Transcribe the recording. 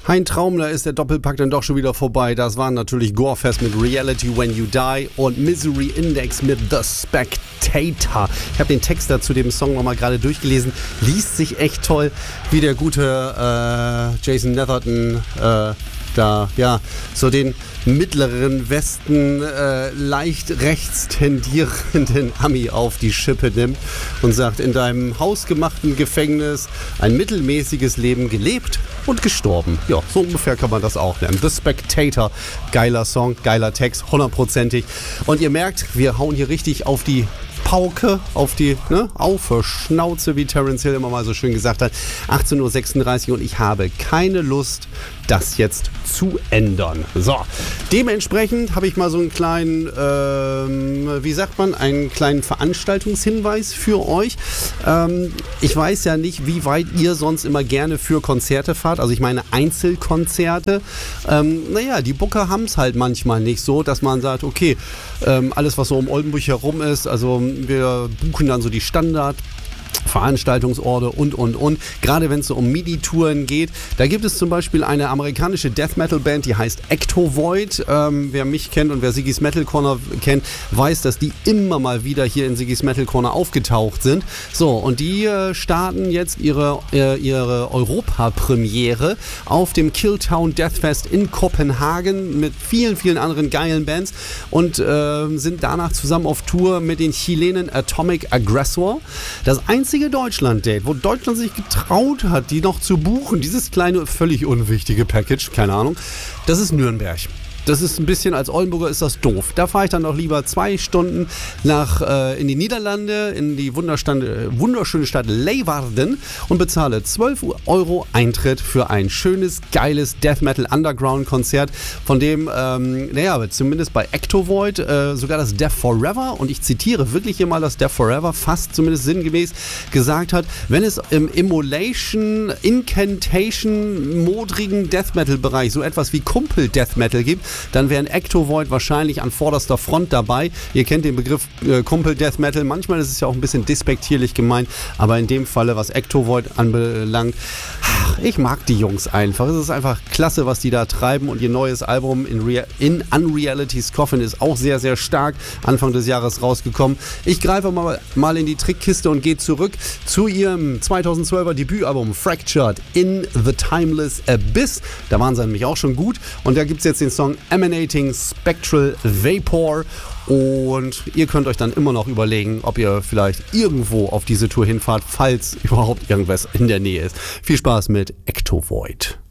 Ein Traum, da ist der Doppelpack dann doch schon wieder vorbei. Das waren natürlich Gorefest mit Reality When You Die und Misery Index mit The Spectator. Ich habe den Text dazu dem Song nochmal gerade durchgelesen. Liest sich echt toll, wie der gute Jason Netherton so den mittleren Westen leicht rechts tendierenden Ami auf die Schippe nimmt und sagt, in deinem hausgemachten Gefängnis ein mittelmäßiges Leben gelebt und gestorben. Ja, so ungefähr kann man das auch nennen. The Spectator, geiler Song, geiler Text, 100%. Und ihr merkt, wir hauen hier richtig auf die Pauke, auf die Schnauze, wie Terence Hill immer mal so schön gesagt hat. 18:36 Uhr und ich habe keine Lust, das jetzt zu ändern. So, dementsprechend habe ich mal so einen kleinen, einen kleinen Veranstaltungshinweis für euch. Ich weiß ja nicht, wie weit ihr sonst immer gerne für Konzerte fahrt. Also ich meine Einzelkonzerte. Die Booker haben es halt manchmal nicht so, dass man sagt, okay, alles was so um Oldenburg herum ist, also wir buchen dann so die Veranstaltungsorte und. Gerade wenn es so um MIDI-Touren geht. Da gibt es zum Beispiel eine amerikanische Death-Metal-Band, die heißt Ectovoid. Wer mich kennt und wer Siggy's Metal Corner kennt, weiß, dass die immer mal wieder hier in Siggy's Metal Corner aufgetaucht sind. So, und die starten jetzt ihre Europa-Premiere auf dem Killtown Deathfest in Kopenhagen mit vielen, vielen anderen geilen Bands und sind danach zusammen auf Tour mit den Chilenen Atomic Aggressor. Das einzige Deutschland-Date, wo Deutschland sich getraut hat, die noch zu buchen, dieses kleine, völlig unwichtige Package, keine Ahnung, das ist Nürnberg. Das ist ein bisschen, als Oldenburger ist das doof. Da fahre ich dann doch lieber 2 Stunden in die Niederlande, in die wunderschöne Stadt Leeuwarden und bezahle 12 € Eintritt für ein schönes, geiles Death Metal Underground Konzert, von dem, zumindest bei Ectovoid sogar das Death Forever, und ich zitiere wirklich hier mal das Death Forever, fast zumindest sinngemäß gesagt hat, wenn es im Immolation, Incantation, modrigen Death Metal Bereich so etwas wie Kumpel Death Metal gibt, dann wären Ectovoid wahrscheinlich an vorderster Front dabei. Ihr kennt den Begriff Kumpel Death Metal. Manchmal ist es ja auch ein bisschen despektierlich gemeint, aber in dem Falle, was Ectovoid anbelangt, ich mag die Jungs einfach. Es ist einfach klasse, was die da treiben, und ihr neues Album in Unreality's Coffin ist auch sehr, sehr stark. Anfang des Jahres rausgekommen. Ich greife mal in die Trickkiste und gehe zurück zu ihrem 2012er Debütalbum Fractured in the Timeless Abyss. Da waren sie nämlich auch schon gut, und da gibt es jetzt den Song Emanating Spectral Vapor, und ihr könnt euch dann immer noch überlegen, ob ihr vielleicht irgendwo auf diese Tour hinfahrt, falls überhaupt irgendwas in der Nähe ist. Viel Spaß mit Ectovoid.